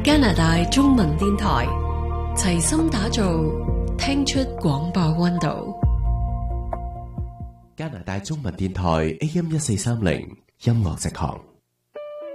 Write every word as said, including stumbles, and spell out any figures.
加拿大中文電台齊心打造聽出廣播溫度。 加拿大中文電台 A M 一四三零音樂直航。